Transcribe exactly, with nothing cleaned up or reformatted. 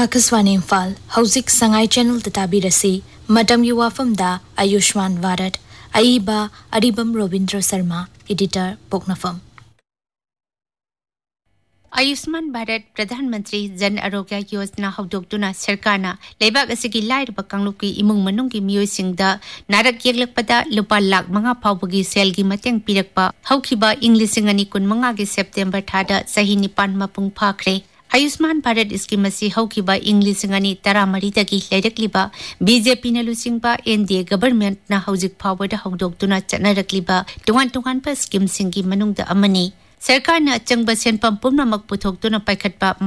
Akaswani Imphal, Hauzik Sangai Channel Tatabirasi, Madam Yuwafamda, Ayushman Varat, Aiba, Aribam Robindra Sarma, Editor, Poknafam. Ayushman Bharat प्रधानमंत्री जन आरोग्य योजना हौदोक्तुना सरकारना लेबाक असगी लाइरबा कांगलुकी इमुंग मनुंगी मियोइसिंगदा नारक येगलकपदा लुपा लाख मंगा फावबगी सेलगी मतेंग पिरकपा हौखिबा इंग्लिशिंग अनि कुनमंगा गे September थादा सही निपान मपुंग फाखरे आयुष्मान भारत स्कीम असि हौखिबा इंग्लिशिंग अनि तरामरी दगी लेरकलिबा बीजेपी न लुसिंगबा एनडीए गवर्नमेंट ना हौजिक फावबदा हौदोक्तुना चनरकलिबा टुवान टुवान पर स्कीम सिंगी मनुंगदा अमनी सरकार ने अचंग बसेन पंपुम नमक पुथोक्तुना पाइखटपा